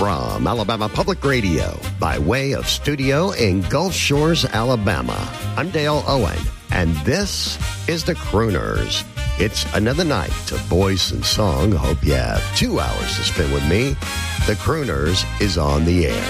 from Alabama Public Radio by way of studio in Gulf Shores, Alabama. I'm Dale Owen, and this is The Crooners. It's another night of voice and song. Hope you have 2 hours to spend with me. The Crooners is on the air.